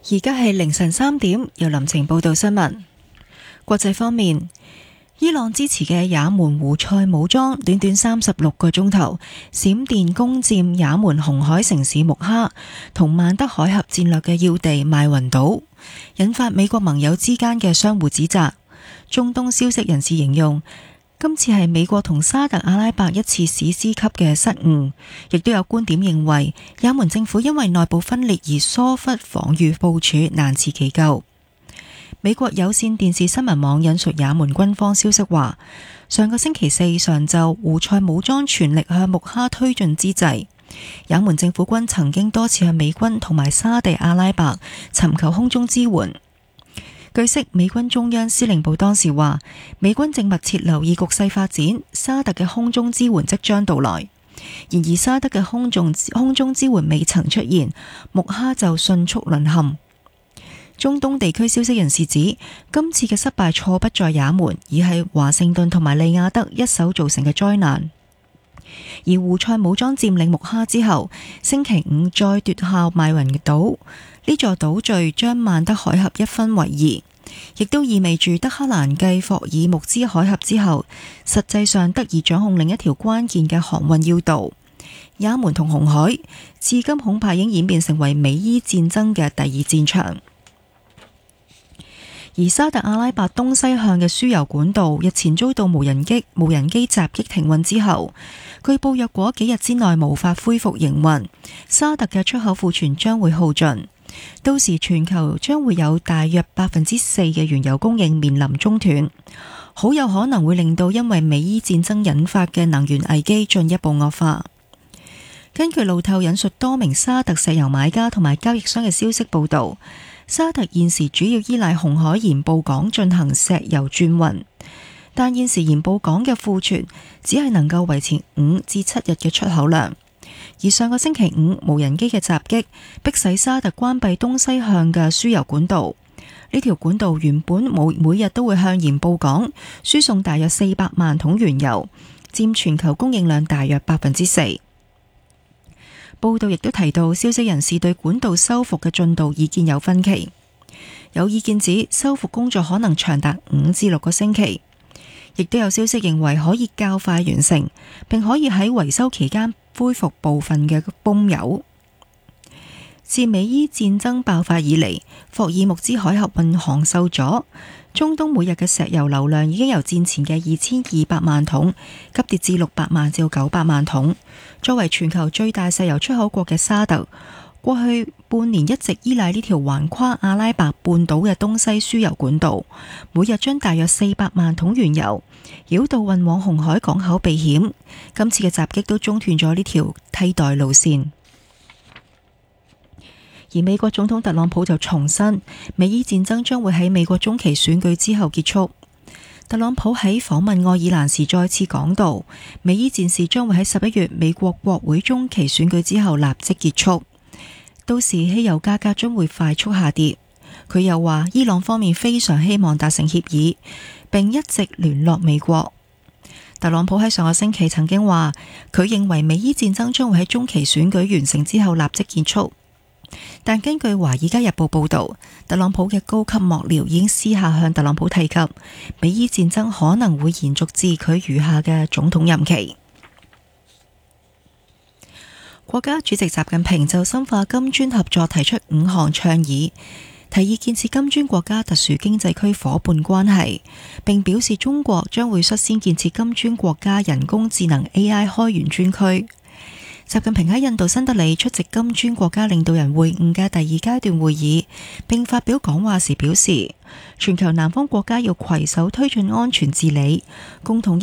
而家係凌晨3點，由林晴報道新聞。國際方面，伊朗支持嘅也門胡塞武裝短短36個鐘頭閃電攻佔也門紅海城市木哈同曼德海峽戰略嘅要地邁雲島，引發美國盟友之間嘅相互指責。中東消息人士形容，今次係美國同沙特阿拉伯一次史詩級嘅失誤，亦都有觀點認為也門政府因為內部分裂而疏忽防禦部署，難辭其咎。美國有線電視新聞網引述也門軍方消息話，上個星期四上晝，胡塞武裝全力向木哈推進之際，也門政府軍曾經多次向美軍同埋沙地阿拉伯尋求空中支援。據悉，美軍中央司令部當時話，美軍正密切留意局勢發展，沙特嘅空中支援即將到來。然而沙特嘅空中支援未曾出現，木哈就迅速淪陷。中東地區消息人士指，今次嘅失敗錯不在也門，而係華盛頓同埋利雅得一手造成嘅災難。而胡塞武裝佔領木哈之後，星期五再奪下邁雲島，呢座島嶼將曼德海峽一分為二，亦都意味住德黑蘭繼霍爾木茲海峽之後，實際上得以掌控另一條關鍵嘅航運要道。也門同紅海至今恐怕已經演變成為美伊戰爭嘅第二戰場。而沙特阿拉伯東西向嘅輸油管道日前遭到無人機襲擊停運之後，據報若果幾日之內無法恢復營運，沙特嘅出口庫存將會耗盡，到時全球將會有大約4%嘅原油供應面臨中斷，好有可能會令到因為美伊戰爭引發嘅能源危機進一步惡化。根據路透引述多名沙特石油買家同埋交易商嘅消息報道，沙特現時主要依賴紅海鹽步港進行石油轉運，但現時鹽步港嘅庫存只係能夠維持5至7日嘅出口量。而上個星期五無人機嘅襲擊，迫使沙特關閉東西向嘅輸油管道。呢條管道原本每日都會向鹽步港輸送大約400萬桶原油，佔全球供應量大約4%。報道亦都提到，消息人士對管道修復嘅進度意見有分歧。有意見指修復工作可能長達5至6個星期，亦都有消息認為可以較快完成，並可以喺維修期間恢復部分嘅泵油。自美伊戰爭爆發以嚟，霍爾木茲海峽運航受阻，中東每日嘅石油流量已經由戰前嘅2200萬桶急跌至600萬至900萬桶。作為全球最大石油出口國嘅沙特，過去半年一直依賴呢條橫跨阿拉伯半島嘅東西輸油管道，每日將大約400萬桶原油繞道運往紅海港口避險。今次嘅襲擊都中斷咗呢條替代路線。而美國總統特朗普就重申，美伊戰爭將會喺美國中期選舉之後結束。特朗普喺訪問愛爾蘭時再次講到，美伊戰事將會喺11月美國國會中期選舉之後立即結束，到時汽油價格將會快速下跌。佢又話，伊朗方面非常希望達成協議，並一直聯絡美國。特朗普喺上個星期曾經話，佢認為美伊戰爭將會喺中期選舉完成之後立即結束。但根據《華爾街日報》報道，特朗普嘅高級幕僚已經私下向特朗普提及，美伊戰爭可能會延續至佢餘下嘅總統任期。國家主席習近平就深化金磚合作提出5項倡議，提議建設金磚國家特殊經濟區夥伴關係，並表示中國將會率先建設金磚國家人工智能 AI 開源專區。習近平喺印度新德里出席金磚國家領導人會晤嘅第2階段會議，並發表講話時表示，全球南方國家要攜手推進安全治理，共同